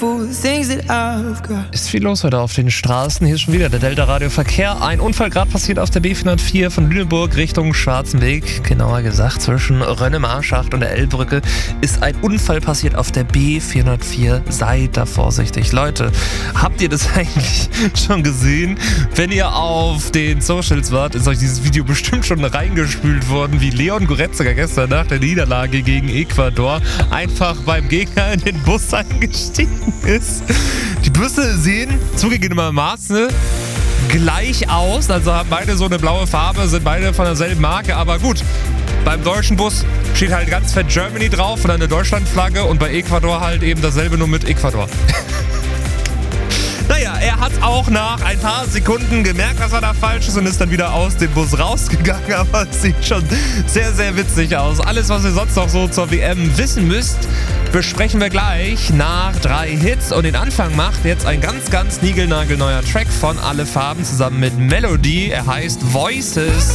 Ist viel los heute auf den Straßen. Hier ist schon wieder der Delta-Radio-Verkehr. Ein Unfall gerade passiert auf der B404 von Lüneburg Richtung Schwarzenberg. Genauer gesagt zwischen Rönnemarnschacht und der Elbbrücke ist ein Unfall passiert auf der B404. Seid da vorsichtig. Leute, habt ihr das eigentlich schon gesehen? Wenn ihr auf den Socials wart, ist euch dieses Video bestimmt schon reingespült worden, wie Leon Goretzka gestern nach der Niederlage gegen Ecuador einfach beim Gegner in den Bus eingestiegen ist. Die Busse sehen zugegebenermaßen gleich aus, also haben beide so eine blaue Farbe, sind beide von derselben Marke, aber gut, beim deutschen Bus steht halt ganz fett Germany drauf und eine Deutschlandflagge und bei Ecuador halt eben dasselbe nur mit Ecuador. Naja, er hat auch nach ein paar Sekunden gemerkt, dass er da falsch ist und ist dann wieder aus dem Bus rausgegangen, aber es sieht schon sehr, sehr witzig aus. Alles, was ihr sonst noch so zur WM wissen müsst, besprechen wir gleich nach 3 Hits und den Anfang macht jetzt ein ganz, ganz niegelnagelneuer Track von Alle Farben zusammen mit Melody. Er heißt Voices.